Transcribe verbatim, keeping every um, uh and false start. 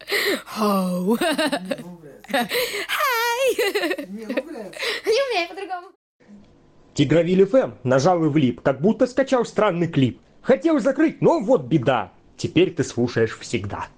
Хоу. Не, ну, блядь. Хай. Не, ну, блядь. Не умею по-другому. Тигровиль эф эм нажал и влип, как будто скачал странный клип. Хотел закрыть, но вот беда. Теперь ты слушаешь всегда.